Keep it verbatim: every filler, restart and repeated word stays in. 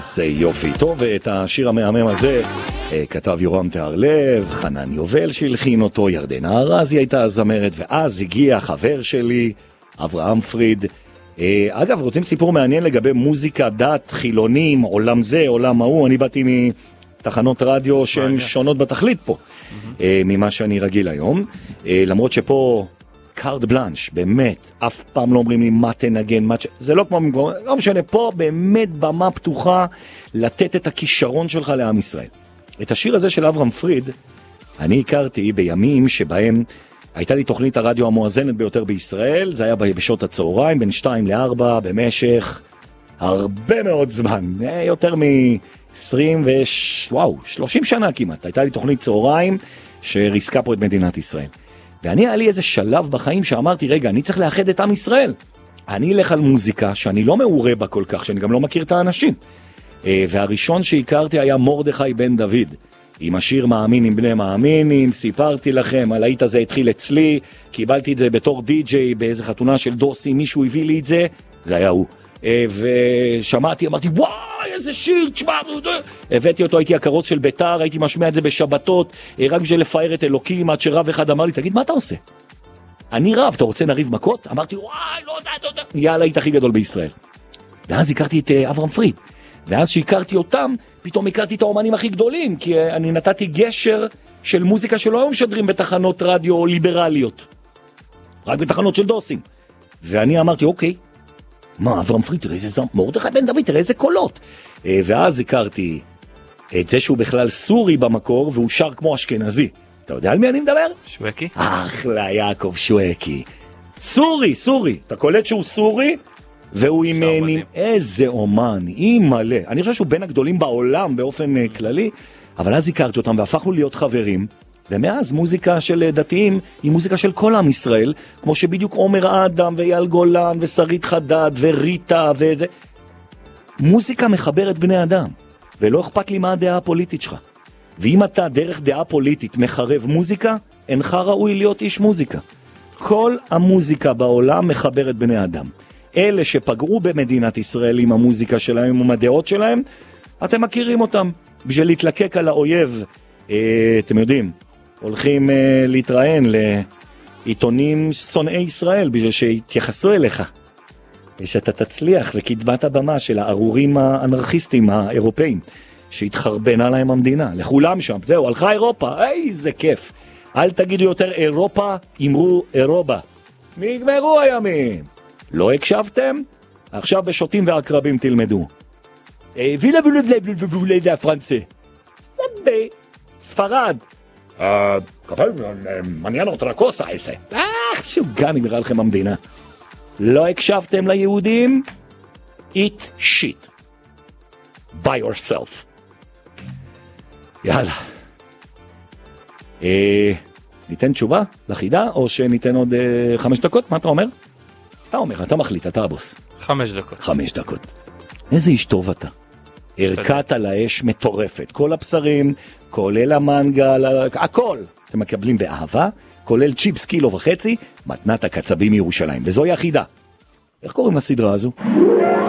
זה יופי טוב, את השיר המהמם הזה כתב יורם תיארלב, חנן יובל שהלחין אותו, ירדנה ארזי הייתה הזמרת, ואז הגיע חבר שלי אברהם פריד. אגב, רוצים סיפור מעניין לגבי מוזיקה, דת, חילונים, עולם זה, עולם ההוא. אני באתי מתחנות רדיו שהן שונות בתכלית פה ממה שאני רגיל היום, למרות שפה קארד בלנש, באמת, אף פעם לא אומרים לי מה תנגן, מה... זה לא כמו, לא משנה, פה באמת במה פתוחה לתת את הכישרון שלך לעם ישראל. את השיר הזה של אברהם פריד, אני הכרתי בימים שבהם הייתה לי תוכנית הרדיו המואזנת ביותר בישראל, זה היה בשעות הצהריים, בין שתיים לארבע, במשך הרבה מאוד זמן, יותר מ-עשרים וש... וואו, שלושים שנה כמעט, הייתה לי תוכנית צהריים שריסקה פה את מדינת ישראל. ואני היה לי איזה שלב בחיים שאמרתי, רגע, אני צריך לאחד את עם ישראל. אני אלך על מוזיקה שאני לא מעורה בה כל כך, שאני גם לא מכיר את האנשים. והראשון שהכרתי היה מרדכי בן דוד, עם השיר מאמינים בני מאמינים. סיפרתי לכם, הלהיט הזה התחיל אצלי, קיבלתי את זה בתור די-ג'יי באיזה חתונה של דוסי, מישהו הביא לי את זה, זה היה הוא. ושמעתי, אמרתי, וואי, איזה שיר, תשמע, הבאתי אותו, הייתי הכרוץ של ביתר, הייתי משמע את זה בשבתות, רק בשביל לפאר את אלוקים, עד שרב אחד אמר לי, תגיד, מה אתה עושה? אני רב, אתה רוצה נריב מכות? אמרתי, וואי, לא יודע, לא יודע. נהיה הלהיט הכי גדול בישראל. ואז הכרתי את אברהם פריד. ואז שהכרתי אותם, פתאום הכרתי את האומנים הכי גדולים, כי אני נתתי גשר של מוזיקה שלא היו משדרים בתחנות רדיו ליברליות. רק בתחנות של דוסים. ואני אמרתי, אוקיי, מה, אברהם פריד, תראה איזה זם, מרדכי בן דוד, תראה איזה קולות. ואז הכרתי את זה שהוא בכלל סורי במקור, והוא שר כמו אשכנזי. אתה יודע על מי אני מדבר? שווקי. אחלה, יעקב שווקי. סורי, סורי. אתה קולט שהוא סורי, והוא עם... איזה אומן, עם מלא. אני חושב שהוא בין הגדולים בעולם באופן כללי, אבל אז הכרתי אותם והפכנו להיות חברים. ומאז מוזיקה של דתיים היא מוזיקה של כל עם ישראל, כמו שבדיוק עומר אדם ואייל גולן ושרית חדד וריטה וזה. מוזיקה מחברת בני אדם, ולא אכפת לי מה הדעה הפוליטית שלך. ואם אתה דרך דעה פוליטית מחרב מוזיקה, אינך ראוי להיות איש מוזיקה. כל המוזיקה בעולם מחברת בני אדם. אלה שפגעו במדינת ישראל עם המוזיקה שלהם עם הדעות שלהם, אתם מכירים אותם. בשביל להתלקק על האויב, אה, אתם יודעים, הולכים uh, להתראיין לעיתונים שונאי ישראל בשביל שיתייחסו אליך ושאתה תצליח לקדמת הבמה של הארורים האנרכיסטים האירופאים שהתחרבנה להם המדינה, לכולם שם, זהו, הלכה אירופה, איזה כיף. אל תגידו יותר אירופה, אמרו אירובה. נגמרו הימים. לא הקשבתם? עכשיו בשוטים והקרבים תלמדו. וילה וילה וילה וילה פרנסה סבא ספרד מעניין אותה קוסה איזה שוגע נגמרה לכם המדינה. לא הקשבתם ליהודים? eat shit by yourself. יאללה, ניתן תשובה לחידה או שניתן עוד חמש דקות? מה אתה אומר? אתה אומר, אתה מחליט, אתה הבוס. חמש דקות. חמש דקות. איזה איש טוב אתה. ערכת על האש מטורפת. כל הבשרים, כולל המנגל, הכל. אתם מקבלים באהבה, כולל צ'יפס קילו וחצי, מתנת הקצבים מירושלים. וזוהי החידה. איך קוראים לסדרה הזו?